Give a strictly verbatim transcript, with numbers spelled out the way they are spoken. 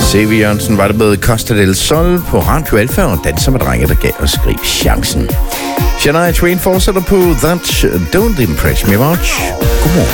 C V Jørgensen var det med Costa del Sol på Radio Alfa og Danser med Drenge, der gav os grib chancen. Shania Twain fortsætter på That Don't Impress Me Much. Godmorgen.